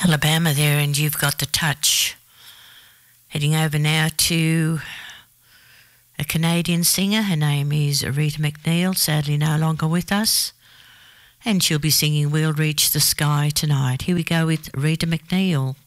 Alabama there, and You've Got the Touch. Heading over now to a Canadian singer. Her name is Rita McNeil, sadly no longer with us. And she'll be singing We'll Reach the Sky tonight. Here we go with Rita McNeil.